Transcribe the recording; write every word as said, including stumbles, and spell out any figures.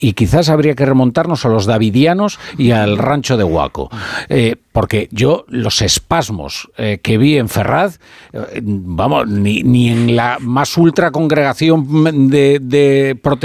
y quizás habría que remontarnos a los davidianos y al rancho de Guaco. Eh, porque yo los espasmos eh, que vi en Ferraz, eh, vamos, ni, ni en la más ultra congregación de, de protección